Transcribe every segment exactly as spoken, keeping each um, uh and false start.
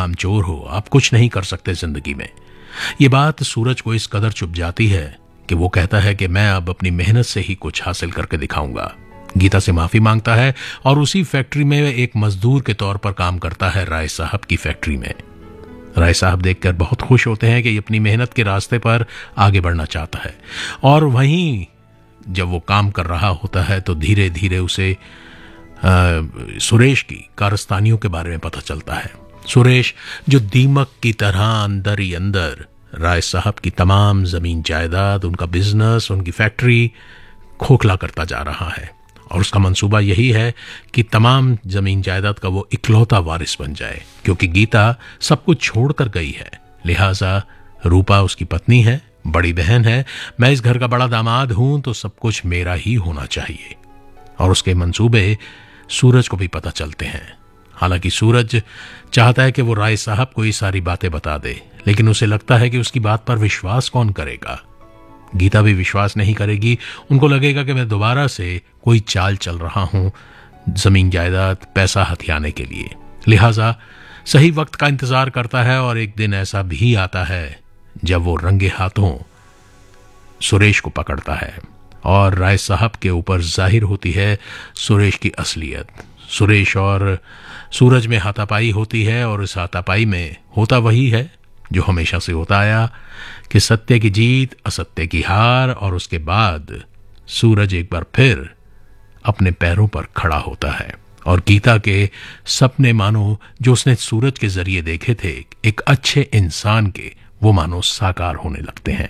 कामचोर हो, आप कुछ नहीं कर सकते जिंदगी में। ये बात सूरज को इस कदर चुभ जाती है कि वो कहता है कि मैं अब अपनी मेहनत से ही कुछ हासिल करके दिखाऊंगा। गीता से माफी मांगता है और उसी फैक्ट्री में एक मजदूर के तौर पर काम करता है राय साहब की फैक्ट्री में। राय साहब देखकर बहुत खुश होते हैं कि ये अपनी मेहनत के रास्ते पर आगे बढ़ना चाहता है। और वहीं जब वो काम कर रहा होता है तो धीरे धीरे उसे आ, सुरेश की कारस्तानियों के बारे में पता चलता है। सुरेश जो दीमक की तरह अंदर ही अंदर राय साहब की तमाम जमीन जायदाद, उनका बिजनेस, उनकी फैक्ट्री खोखला करता जा रहा है। और उसका मंसूबा यही है कि तमाम जमीन जायदाद का वो इकलौता वारिस बन जाए, क्योंकि गीता सब कुछ छोड़कर गई है। लिहाजा रूपा उसकी पत्नी है, बड़ी बहन है, मैं इस घर का बड़ा दामाद हूं तो सब कुछ मेरा ही होना चाहिए। और उसके मंसूबे सूरज को भी पता चलते हैं। हालांकि सूरज चाहता है कि वो राय साहब को ये सारी बातें बता दे, लेकिन उसे लगता है कि उसकी बात पर विश्वास कौन करेगा। गीता भी विश्वास नहीं करेगी। उनको लगेगा कि मैं दोबारा से कोई चाल चल रहा हूं जमीन जायदाद पैसा हथियाने के लिए। लिहाजा सही वक्त का इंतजार करता है और एक दिन ऐसा भी आता है जब वो रंगे हाथों सुरेश को पकड़ता है और राय साहब के ऊपर जाहिर होती है सुरेश की असलियत। सुरेश और सूरज में हाथापाई होती है और इस हाथापाई में होता वही है जो हमेशा से होता आया कि सत्य की जीत, असत्य की हार। और उसके बाद सूरज एक बार फिर अपने पैरों पर खड़ा होता है और गीता के सपने मानो जो उसने सूरज के जरिए देखे थे एक अच्छे इंसान के, वो मानो साकार होने लगते हैं।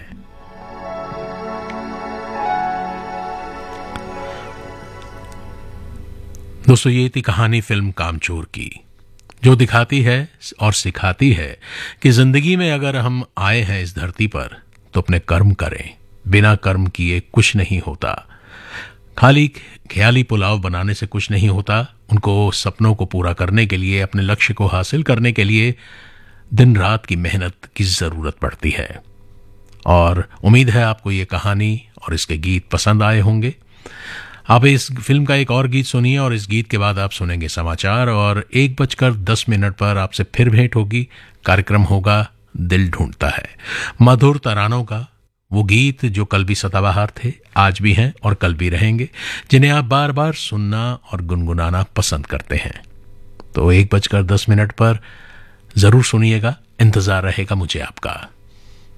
दोस्तों, ये थी कहानी फिल्म कामचोर की, जो दिखाती है और सिखाती है कि जिंदगी में अगर हम आए हैं इस धरती पर तो अपने कर्म करें। बिना कर्म किए कुछ नहीं होता। खाली ख्याली पुलाव बनाने से कुछ नहीं होता। उनको सपनों को पूरा करने के लिए, अपने लक्ष्य को हासिल करने के लिए दिन रात की मेहनत की जरूरत पड़ती है। और उम्मीद है आपको ये कहानी और इसके गीत पसंद आए होंगे। आप इस फिल्म का एक और गीत सुनिए और इस गीत के बाद आप सुनेंगे समाचार और एक बजकर दस मिनट पर आपसे फिर भेंट होगी। कार्यक्रम होगा दिल ढूंढता है, मधुर तरानों का वो गीत जो कल भी सदाबहार थे, आज भी हैं और कल भी रहेंगे, जिन्हें आप बार बार सुनना और गुनगुनाना पसंद करते हैं। तो एक बजकर दस मिनट पर जरूर सुनिएगा। इंतजार रहेगा मुझे आपका।